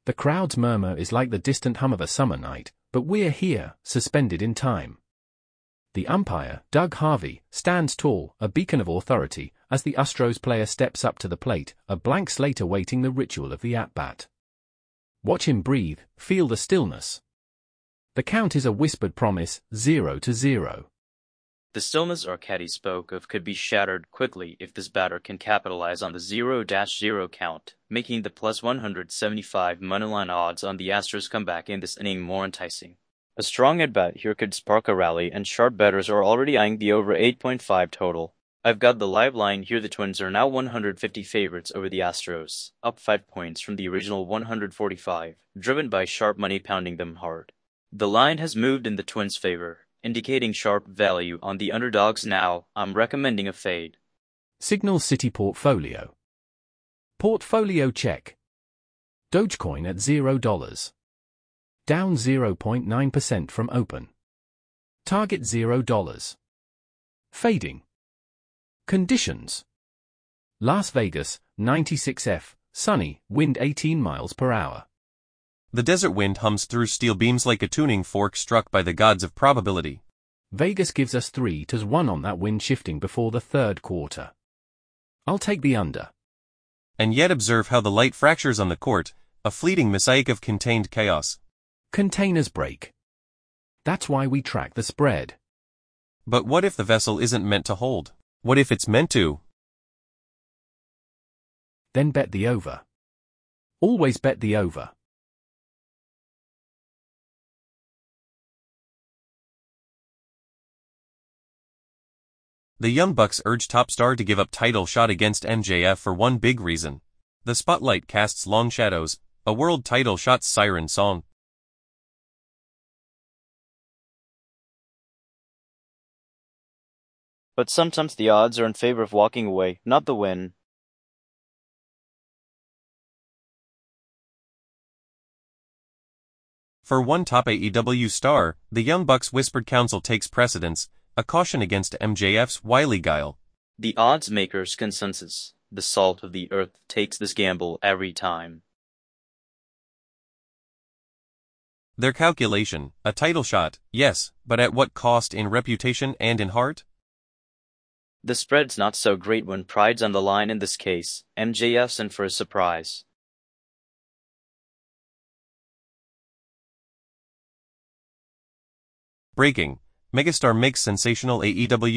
The crowd's murmur is like the distant hum of a summer night, but we're here, suspended in time. The umpire, Doug Harvey, stands tall, a beacon of authority, as the Astros player steps up to the plate, a blank slate awaiting the ritual of the at-bat. Watch him breathe, feel the stillness. The count is a whispered promise, 0-0. The stillness Arcadi spoke of could be shattered quickly if this batter can capitalize on the 0-0 count, making the plus 175 moneyline odds on the Astros comeback in this inning more enticing. A strong at-bat here could spark a rally, and sharp bettors are already eyeing the over 8.5 total. I've got the live line here. The Twins are now 150 favorites over the Astros, up 5 points from the original 145, driven by sharp money pounding them hard. The line has moved in the Twins' favor, indicating sharp value on the underdogs now. I'm recommending a fade. Signal City Portfolio. Portfolio check. Dogecoin at $0. Down 0.9% from open. Target $0. Fading. Conditions. Las Vegas, 96F, sunny, wind 18 miles per hour. The desert wind hums through steel beams like a tuning fork struck by the gods of probability. Vegas gives us 3-1 on that wind shifting before the third quarter. I'll take the under. And yet observe how the light fractures on the court, a fleeting mosaic of contained chaos. Containers break. That's why we track the spread. But what if the vessel isn't meant to hold? What if it's meant to? Then bet the over. Always bet the over. The Young Bucks urge top star to give up title shot against MJF for one big reason. The spotlight casts long shadows, a world title shot's siren song. But sometimes the odds are in favor of walking away, not the win. For one top AEW star, the Young Bucks whispered counsel takes precedence, a caution against MJF's wily guile. The odds makers' consensus, the salt of the earth, takes this gamble every time. Their calculation, a title shot, yes, but at what cost in reputation and in heart? The spread's not so great when pride's on the line in this case. MJF's in for a surprise. Breaking. Megastar makes sensational AEW